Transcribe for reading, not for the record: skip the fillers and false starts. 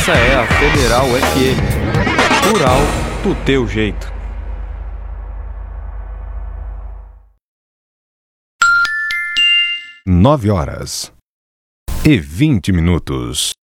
Essa é a Federal FM. Rural do teu jeito. 9h20.